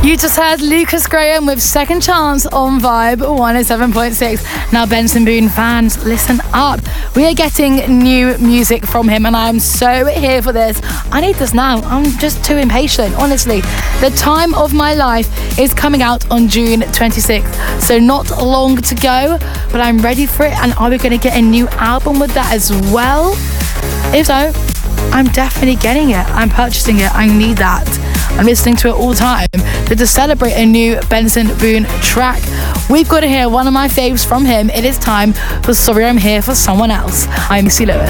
You just heard Lucas Graham with Second Chance on Vibe 107.6. Now, Benson Boone fans, listen up. We are getting new music from him, and I am so here for this. I need this now. I'm just too impatient, honestly. The Time of My Life is coming out on June 26th, so not long to go, but I'm ready for it. And are we going to get a new album with that as well? If so, I'm definitely getting it. I'm purchasing it. I need that. I'm listening to it all the time. But to celebrate a new Benson Boone track, we've got to hear one of my faves from him. It is time for Sorry I'm Here for Someone Else. I'm Missy Lewis.